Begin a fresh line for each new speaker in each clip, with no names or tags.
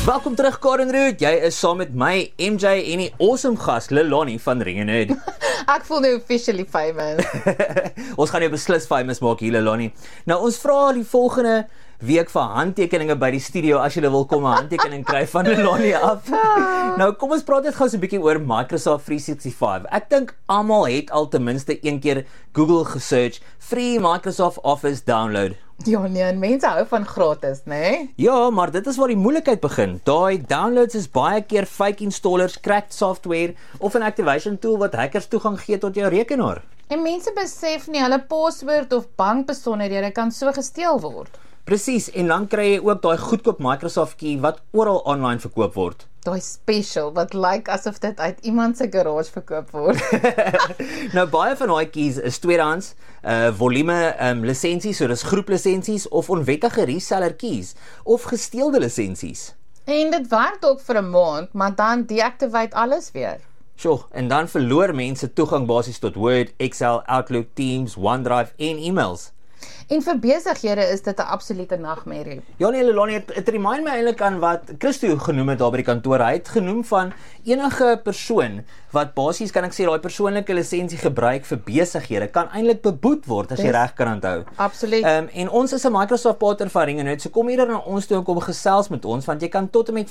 Welkom terug, Karen Root. Jy is saam met my, MJ en die awesome gas, Lelani van Ring en Nerd.
Ek voel nou officially famous.
Ons gaan jou beslis famous maak hier, Lelani. Nou, ons vra die volgende week vir handtekeninge by die studio as jy wil kom 'n handtekening kry van Lelani af. Nou, kom ons praat net gou so 'n bietjie oor Microsoft 365. Ek dink almal het al ten minste een keer Google gesearch, free Microsoft Office download.
Ja nee, en mense hou van gratis, né?
Ja, maar dit is waar die moeilikheid begin. Daai downloads is baie keer fake installers, cracked software of 'n activation tool wat hackers toegang gee tot jou rekenaar.
En mense besef nie hulle paswoord of bankbesonderhede kan so gesteel word.
Presies, en dan kry jy ook daai goedkoop Microsoft key wat oral online verkoop word.
Daai special wat lyk asof dit uit iemand se garage verkoop word.
Nou baie van daai keys is tweedehands, volume lisensies, so dis groeplisensies of onwettige reseller keys of gesteelde lisensies.
En dit werk dalk vir 'n maand, maar dan deactivate alles weer.
Sjoe, en dan verloor mense toegang basies tot Word, Excel, Outlook, Teams, OneDrive en e-mails.
En vir besighede is dit 'n absolute nagmerrie.
Ja nee, Lelani, het remind my eintlik aan wat Christo genoem het daar by die kantoor. Hy het genoem van enige persoon wat basies, kan ek sê, daai persoonlike lisensie gebruik vir besighede, kan eintlik beboet word as jy reg kan onthou.
Absoluut.
En ons is 'n Microsoft partner van Ring en Nerd, so kom hier na ons toe en kom gesels met ons, want jy kan tot en met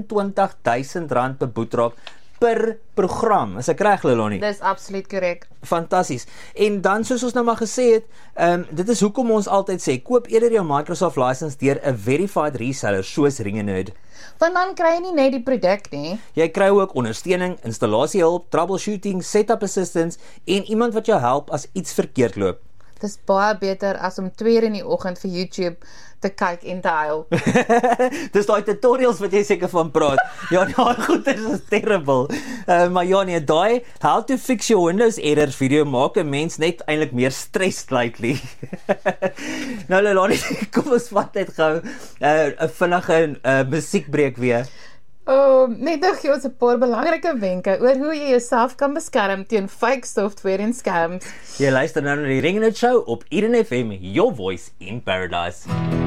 R25,000 beboet raak per program. Is ek reg, Lelani?
Dis absoluut korrek.
Fantasties. En dan, soos ons nou maar gesê het, dit is hoekom ons altyd sê, koop eerder jou Microsoft license deur 'n verified reseller soos Ring en Nerd.
Want dan kry jy nie net die produk nie.
Jy kry ook ondersteuning, installasiehulp, troubleshooting, setup assistance en iemand wat jou help as iets verkeerd loop.
Dis baie beter as om 2:00 in die oggend vir YouTube te kyk en te huil.
Dis daai tutorials wat jy seker van praat. Ja, daai goed is terrible. Maar ja nee, daai how to fix your Windows errors video maak 'n mens net eintlik meer stressed lately. Nou Lelani, kom ons vat net gou 'n vinnige musiekbreek weer.
Net nog gee ons 'n paar belangrike wenke oor hoe jy jouself kan beskerm teen fake software en scams.
Jy luister nou na die Ring en Nerd Show op Eden FM, your voice in paradise.